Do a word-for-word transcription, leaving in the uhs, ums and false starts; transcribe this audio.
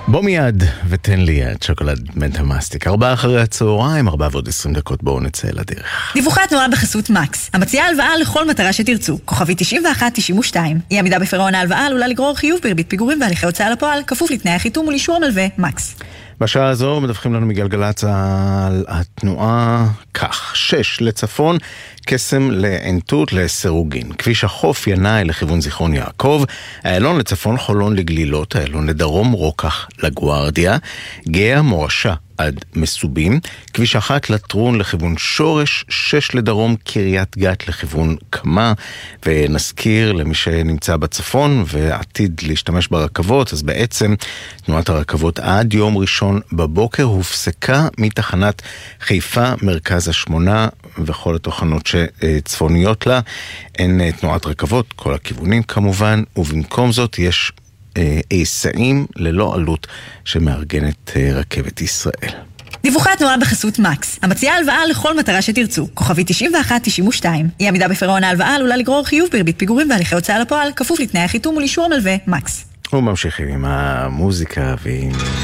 בוא מיד ותן לי יד, שוקולד מנטה מסטיק. ארבעה אחרי הצהריים, ארבעה ועוד עשרים דקות, בואו נצא לדרך. דיווחי התנועה בחסות מקס, המציעה הלוואה לכל מטרה שתרצו. כוכבי תשעים ואחת תשעים ושתיים. אי עמידה בפירעון ההלוואה עלולה לגרור חיוב בריבית פיגורים והליכי הוצאה לפועל, כפוף לתנאי החיתום ולאישור המלווה. מקס. בשעה הזו מדווחים לנו מגלגלצ על התנועה כך: שש לצפון, קסם לעין תות לסירוגין, כביש החוף ינאי לכיוון זיכרון יעקב, איילון לצפון חולון לגלילות, איילון לדרום רוקח לגוארדיה, גאה מורשה עד מסובים, כביש אחת לטרון לכיוון שורש, שש לדרום קריית גת לכיוון קמה. ונזכיר למי שנמצא בצפון ועתיד להשתמש ברכבות, אז בעצם תנועת הרכבות עד יום ראשון בבוקר הופסקה מתחנת חיפה מרכז השמונה וכל התחנות שצפוניות לה. אין תנועת רכבות, כל הכיוונים כמובן, ובמקום זאת יש היסעים ללא עלות שמארגנת רכבת ישראל. דיווחי התנועה בחסות מקס, המציעה הלוואה לכל מטרה שתרצו. כוכבי תשעים ואחת תשעים ושתיים. אי עמידה בפירעון ההלוואה עלולה לגרור חיוב בריבית פיגורים והליכי הוצאה לפועל, כפוף לתנאי החיתום ולאישור המלווה. מקס. וממשיכים עם המוזיקה ועם